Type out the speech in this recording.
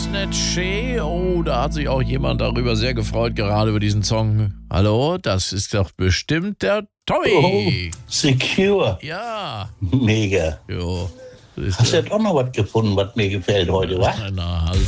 nicht schön. Oh, da hat sich auch jemand darüber sehr gefreut, gerade über diesen Song. Hallo, das ist doch bestimmt der Tommy. Oh, Secure. Ja. Mega. Jo. Hast du ja doch noch was gefunden, was mir gefällt heute, wa? Na, also